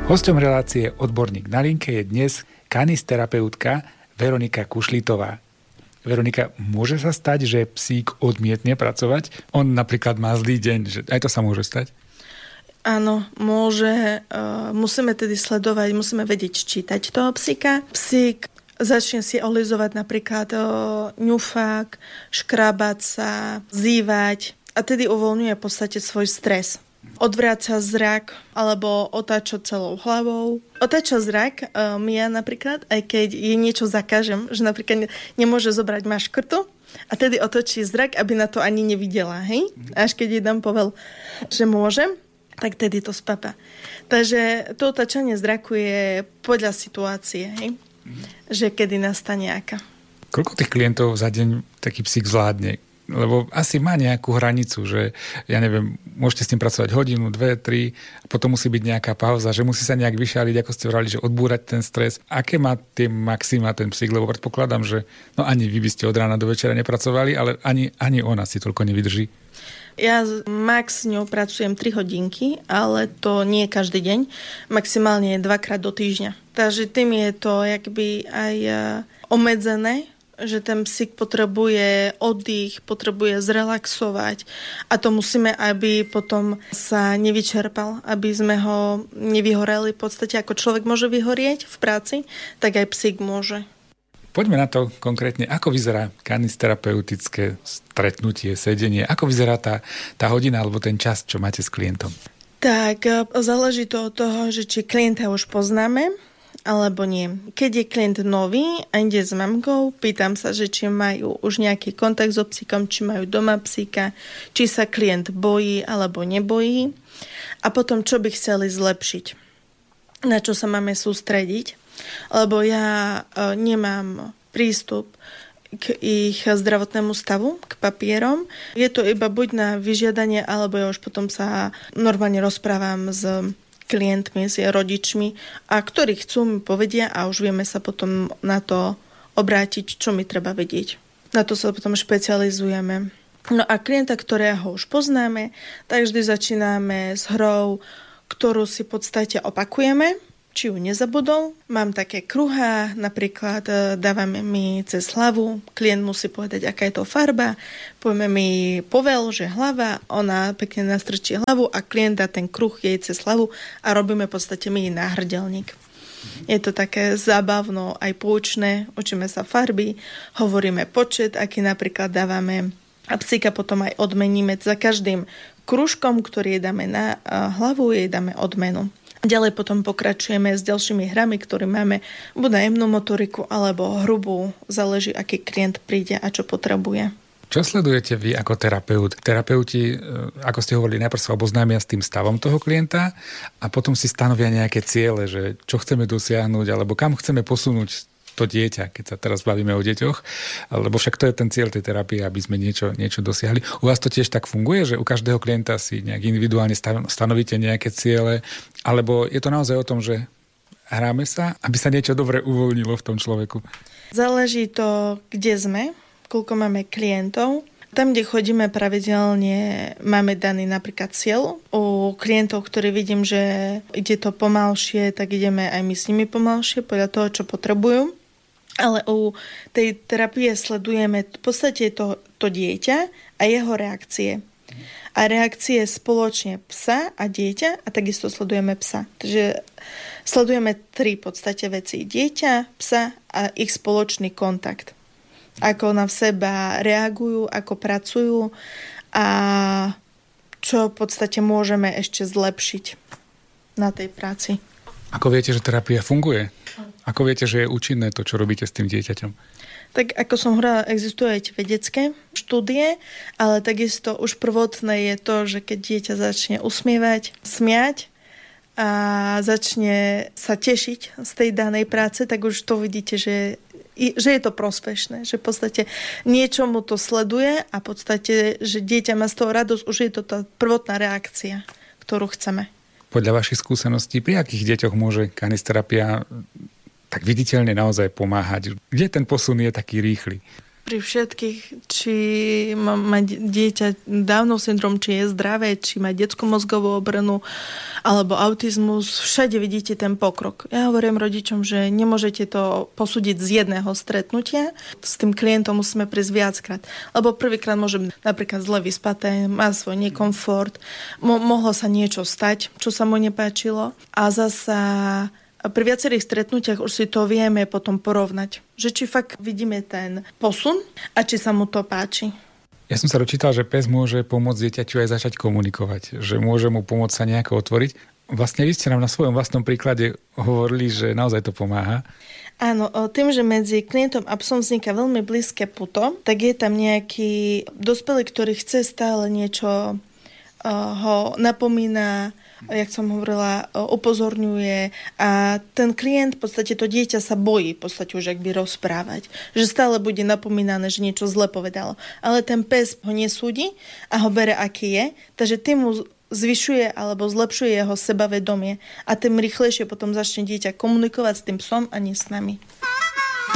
Hosťom relácie Odborník na linke je dnes kanisterapeutka Veronika Kušlitová. Veronika, môže sa stať, že psík odmietne pracovať? On napríklad má zlý deň, že aj to sa môže stať? Áno, môže. Musíme tedy sledovať, musíme vedieť čítať toho psíka. Psík začne si olizovať napríklad ňufák, škrábať sa, zývať a tedy uvoľňuje v podstate svoj stres. Odvráca zrak alebo otáča celou hlavou. Otáča zrak ja napríklad, aj keď jej niečo zakážem, že napríklad nemôže zobrať maškrtu a tedy otočí zrak, aby na to ani nevidela. Hej? Až keď jej dám povel, že môže, tak tedy to spapa. Takže to otáčanie zraku je podľa situácie, hej? Že kedy nastane aká. Koľko tých klientov za deň taký psík zvládne? Lebo asi má nejakú hranicu, že ja neviem, môžete s tým pracovať hodinu, 2, 3, a potom musí byť nejaká pauza, že musí sa nejak vyšaliť, ako ste hovorili, že odbúrať ten stres. Aké má tie maxima ten psík? Lebo predpokladám, že ani vy by ste od rána do večera nepracovali, ale ani ona si toľko nevydrží. Ja max s ňou pracujem 3 hodinky, ale to nie každý deň, maximálne 2-krát do týždňa. Takže tým je to jakby aj obmedzené, že ten psík potrebuje oddych, potrebuje zrelaxovať a to musíme, aby potom sa nevyčerpal, aby sme ho nevyhoreli. V podstate ako človek môže vyhorieť v práci, tak aj psík môže. Poďme na to konkrétne, ako vyzerá kanisterapeutické stretnutie, sedenie, ako vyzerá tá hodina alebo ten čas, čo máte s klientom? Tak záleží to od toho, že či klienta už poznáme, alebo nie. Keď je klient nový a ide s mamkou, pýtam sa, že či majú už nejaký kontakt so psíkom, či majú doma psíka, či sa klient bojí alebo nebojí a potom, čo by chceli zlepšiť, na čo sa máme sústrediť, lebo ja nemám prístup k ich zdravotnému stavu, k papierom. Je to iba buď na vyžiadanie, alebo ja už potom sa normálne rozprávam s klientmi, s rodičmi, a ktorí chcú, mi povedia a už vieme sa potom na to obrátiť, čo mi treba vedieť. Na to sa potom špecializujeme. No a klienta, ktorého už poznáme, tak vždy začíname s hrou, ktorú si v podstate opakujeme, či ju nezabudol. Mám také kruhá, napríklad dávame mi cez hlavu, klient musí povedať, aká je to farba, povieme mi povel, že hlava, ona pekne nastrčí hlavu a klient dá ten kruh jej cez hlavu a robíme v podstate my náhrdelník. Je to také zábavno, aj poučné, učíme sa farby, hovoríme počet, aký napríklad dávame a psíka potom aj odmeníme. Za každým kružkom, ktorý jej dáme na hlavu, jej dáme odmenu. Ďalej potom pokračujeme s ďalšími hrami, ktoré máme buď na jemnú motoriku alebo hrubú, záleží, aký klient príde a čo potrebuje. Čo sledujete vy ako terapeut? Terapeuti, ako ste hovorili, najprv sa oboznámia s tým stavom toho klienta a potom si stanovia nejaké ciele, že čo chceme dosiahnuť alebo kam chceme posunúť to dieťa, keď sa teraz bavíme o deťoch, lebo však to je ten cieľ tej terapie, aby sme niečo dosiahli. U vás to tiež tak funguje, že u každého klienta si nejak individuálne stanovíte nejaké ciele, alebo je to naozaj o tom, že hráme sa, aby sa niečo dobre uvoľnilo v tom človeku? Záleží to, kde sme, koľko máme klientov. Tam, kde chodíme pravidelne, máme daný napríklad cieľ. U klientov, ktorí vidím, že ide to pomalšie, tak ideme aj my s nimi pomalšie, podľa toho, čo potrebujú. Ale u tej terapie sledujeme v podstate to dieťa a jeho reakcie. A reakcie spoločne psa a dieťa a takisto sledujeme psa. Takže sledujeme 3 v podstate veci. Dieťa, psa a ich spoločný kontakt. Ako na seba reagujú, ako pracujú a čo v podstate môžeme ešte zlepšiť na tej práci. Ako viete, že terapia funguje? Ako viete, že je účinné to, čo robíte s tým dieťaťom? Tak ako som hovorila, existujú aj vedecké štúdie, ale takisto už prvotné je to, že keď dieťa začne usmievať, smiať a začne sa tešiť z tej danej práce, tak už to vidíte, že je to prospešné, že v podstate niečo mu to sleduje a v podstate, že dieťa má z toho radosť, už je to tá prvotná reakcia, ktorú chceme. Podľa vašich skúseností, pri akých deťoch môže kanisterapia tak viditeľne naozaj pomáhať? Kde ten posun je taký rýchly? pri všetkých, či má dieťa Downov syndrom, či je zdravé, či má detskú mozgovú obrnu alebo autizmus, všade vidíte ten pokrok. Ja hovorím rodičom, že nemôžete to posúdiť z jedného stretnutia. S tým klientom musíme prísť viackrát. Lebo prvýkrát môžem napríklad zle vyspaté, má svoj nekomfort, mohlo sa niečo stať, čo sa mu nepáčilo. A zasa pri viacerých stretnutiach už si to vieme potom porovnať. Že či fakt vidíme ten posun a či sa mu to páči. Ja som sa dočítal, že pes môže pomôcť dieťaťu aj začať komunikovať. Že môže mu pomôcť sa nejako otvoriť. Vlastne vy ste nám na svojom vlastnom príklade hovorili, že naozaj to pomáha. Áno, tým, že medzi klientom a psom vzniká veľmi blízke puto, tak je tam nejaký dospelý, ktorý chce stále niečo, ho napomína, jak som hovorila, upozorňuje a ten klient, v podstate to dieťa sa bojí v podstate už akby rozprávať. Že stále bude napomínané, že niečo zle povedalo. Ale ten pes ho nesúdi a ho bere, aký je, takže tým mu zvyšuje alebo zlepšuje jeho sebavedomie a tým rýchlejšie potom začne dieťa komunikovať s tým psom a nie s nami.